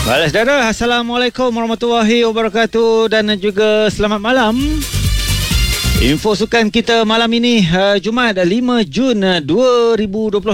Baik, saudara, Assalamualaikum warahmatullahi wabarakatuh dan juga selamat malam. Info sukan kita malam ini Jumaat 5 Jun 2026.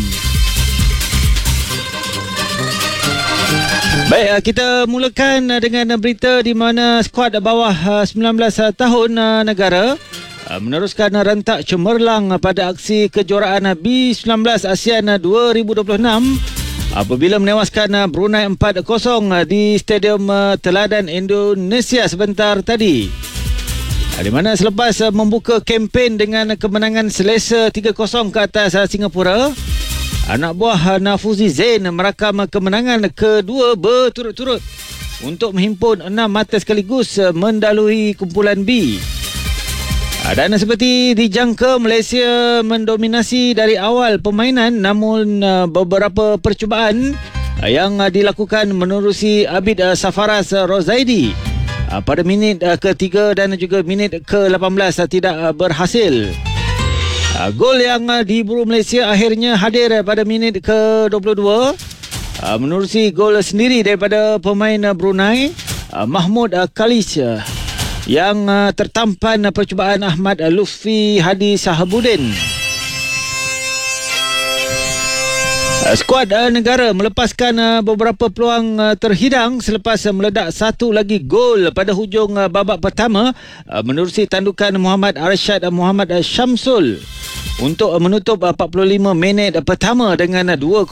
Baik, kita mulakan dengan berita di mana skuad bawah 19 tahun negara meneruskan rentak cemerlang pada aksi kejuaraan B19 ASEAN 2026 apabila menewaskan Brunei 4-0 di Stadium Teladan Indonesia sebentar tadi. Di mana selepas membuka kempen dengan kemenangan selesa 3-0 ke atas Singapura, anak buah Nafuzi Zain merakam kemenangan kedua berturut-turut untuk menghimpun 6 mata sekaligus mendahului kumpulan B. Dan seperti dijangka, Malaysia mendominasi dari awal permainan, namun beberapa percubaan yang dilakukan menerusi Abid Safaras Rozaidi pada minit ke-3 dan juga minit ke-18 tidak berhasil. Gol yang diburu Malaysia akhirnya hadir pada minit ke-22 menerusi gol sendiri daripada pemain Brunei Mahmud Khalis yang tertampan percubaan Ahmad Lutfi Hadi Sahabuddin. Skuad negara melepaskan beberapa peluang terhidang selepas meledak satu lagi gol pada hujung babak pertama menerusi tandukan Muhammad Arsyad Muhammad Syamsul untuk menutup 45 minit pertama dengan 2-0.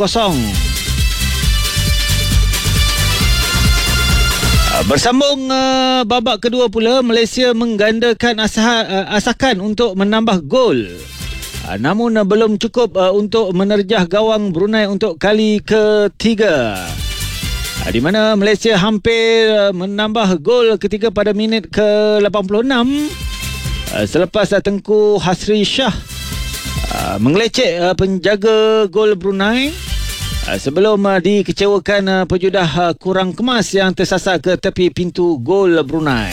Bersambung babak kedua pula, Malaysia menggandakan asakan untuk menambah gol. Namun belum cukup untuk menerjah gawang Brunei untuk kali ketiga. Di mana Malaysia hampir menambah gol ketiga pada minit ke-86 selepas Tengku Hasri Shah mengelecek penjaga gol Brunei sebelum dikecewakan pejudah kurang kemas yang tersasar ke tepi pintu gol Brunei.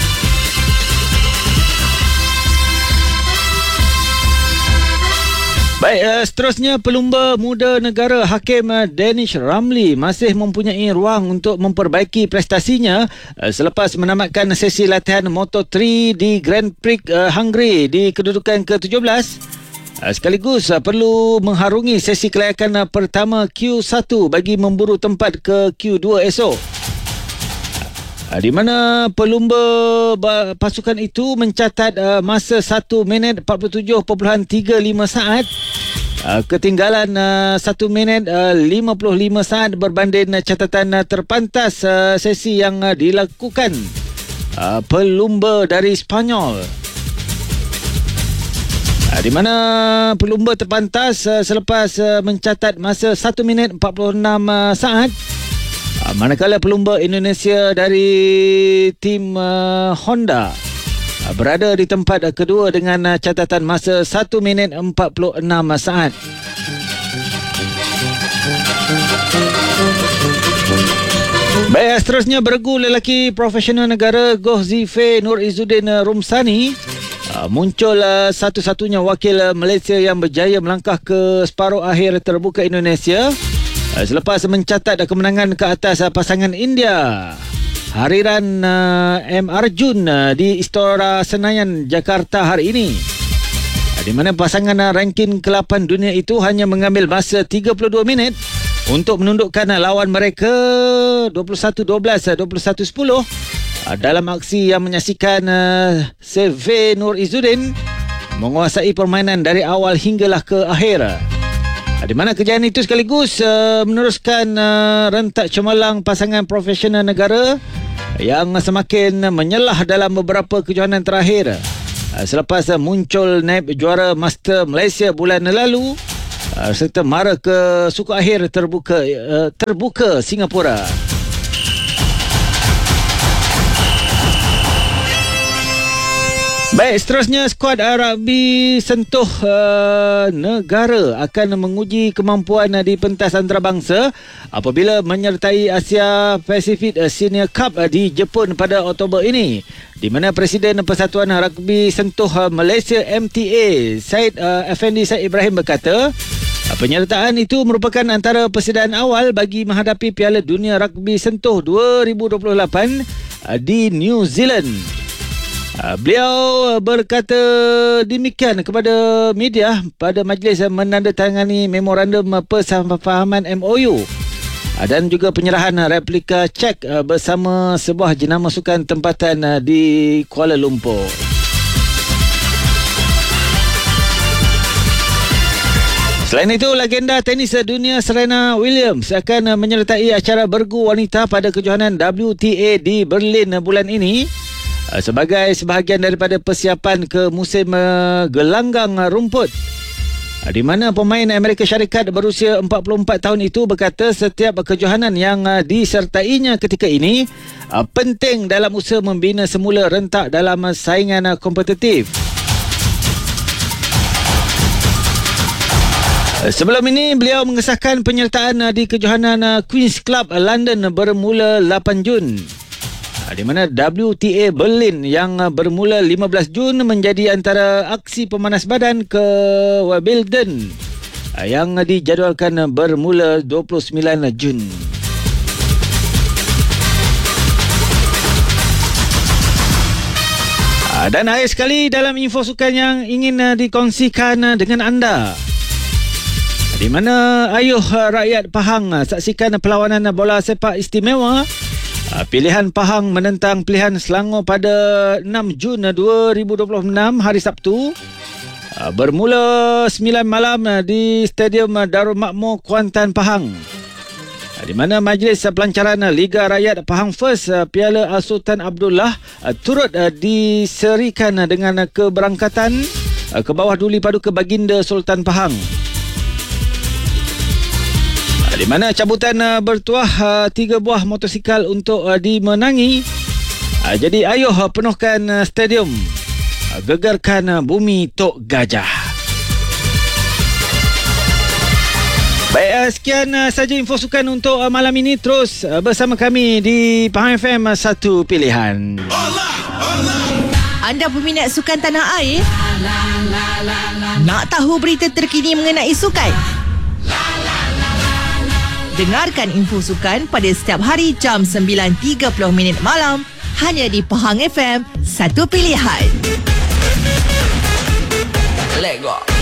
Baik, seterusnya pelumba muda negara Hakim Danish Ramli masih mempunyai ruang untuk memperbaiki prestasinya selepas menamatkan sesi latihan Moto3 di Grand Prix Hungary di kedudukan ke-17. Sekaligus perlu mengharungi sesi kelayakan pertama Q1 bagi memburu tempat ke Q2 esok. Di mana pelumba pasukan itu mencatat masa 1 minit 47.35 saat, ketinggalan 1 minit 55 saat berbanding catatan terpantas sesi yang dilakukan pelumba dari Spanyol. Di mana pelumba terpantas selepas mencatat masa 1 minit 46 saat, manakala pelumba Indonesia dari tim Honda berada di tempat kedua dengan catatan masa 1 minit 46 saat. Baik, seterusnya beregu lelaki profesional negara Goh Zife Nur Izzuddin Rumsani muncul satu-satunya wakil Malaysia yang berjaya melangkah ke separuh akhir terbuka Indonesia selepas mencatat kemenangan ke atas pasangan India Hariran M. Arjun di Istora Senayan, Jakarta hari ini. Di mana pasangan ranking ke-8 dunia itu hanya mengambil masa 32 minit untuk menundukkan lawan mereka 21-12, 21-10 dalam aksi yang menyaksikan Zife Nur Izzuddin menguasai permainan dari awal hinggalah ke akhir. Di mana kejayaan itu sekaligus meneruskan rentak cemerlang pasangan profesional negara yang semakin menyelah dalam beberapa kejohanan terakhir selepas muncul naib juara Master Malaysia bulan lalu serta mara ke suku akhir terbuka Singapura. Baik, seterusnya skuad rugby sentuh negara akan menguji kemampuan di pentas antarabangsa apabila menyertai Asia Pacific Senior Cup di Jepun pada Oktober ini, di mana Presiden Persatuan Rugby Sentuh Malaysia MTA Said Effendi Said Ibrahim berkata Penyertaan itu merupakan antara persediaan awal bagi menghadapi Piala Dunia Rugby Sentuh 2028 di New Zealand. Beliau berkata demikian kepada media pada majlis menandatangani memorandum persefahaman MOU dan juga penyerahan replika cek bersama sebuah jenama sukan tempatan di Kuala Lumpur. Selain itu, legenda tenis dunia Serena Williams akan menyertai acara bergu wanita pada kejohanan WTA di Berlin bulan ini sebagai sebahagian daripada persiapan ke musim gelanggang rumput, di mana pemain Amerika Syarikat berusia 44 tahun itu berkata setiap kejohanan yang disertainya ketika ini penting dalam usaha membina semula rentak dalam saingan kompetitif. Sebelum ini, beliau mengesahkan penyertaan di kejohanan Queen's Club London bermula 8 Jun. Di mana WTA Berlin yang bermula 15 Jun menjadi antara aksi pemanas badan ke Wimbledon yang dijadualkan bermula 29 Jun. Dan akhir sekali dalam info sukan yang ingin dikongsikan dengan anda, di mana ayuh rakyat Pahang saksikan perlawanan bola sepak istimewa pilihan Pahang menentang pilihan Selangor pada 6 Jun 2026 hari Sabtu bermula 9 malam di Stadium Darul Makmur Kuantan Pahang, di mana majlis pelancaran Liga Rakyat Pahang First Piala Sultan Abdullah turut diserikan dengan keberangkatan ke bawah Duli Paduka Baginda Sultan Pahang, di mana cabutan bertuah 3 buah motosikal untuk dimenangi. Jadi ayuh penuhkan stadium, gegarkan bumi Tok Gajah. Baik, sekian saja info sukan untuk malam ini. Terus bersama kami di Pahang FM, satu pilihan. Anda peminat sukan tanah air? Nak tahu berita terkini mengenai sukan? Dengarkan info sukan pada setiap hari jam 9.30 malam hanya di Pahang FM, satu pilihan. Let go.